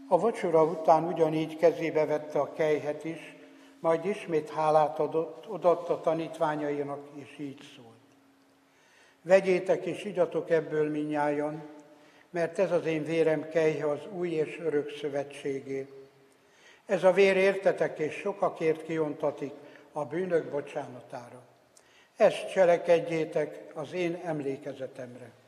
A vacsora után ugyanígy kezébe vette a kelyhet is, majd ismét hálát adott a tanítványainak, és így szólt. Vegyétek és igyatok ebből minnyájan, mert ez az én vérem kelyhe az új és örök szövetségé. Ez a vér értetek és sokakért kiontatik a bűnök bocsánatára. Ezt cselekedjétek az én emlékezetemre.